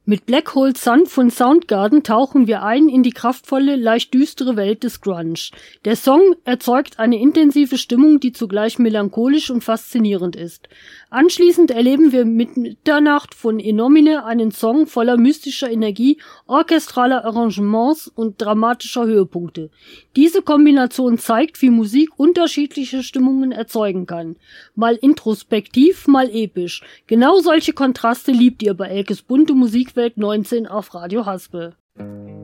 Mit Black Hole Sun von Soundgarden tauchen wir ein in die kraftvolle, leicht düstere Welt des Grunge. Der Song erzeugt eine intensive Stimmung, die zugleich melancholisch und faszinierend ist. Anschließend erleben wir mit Mitternacht von Enomine einen Song voller mystischer Energie, orchestraler Arrangements und dramatischer Höhepunkte. Diese Kombination zeigt, wie Musik unterschiedliche Stimmungen erzeugen kann. Mal introspektiv, mal episch. Genau solche Kontraste liebt ihr bei Elkes bunte Musikwelt 19 auf Radio Haspel.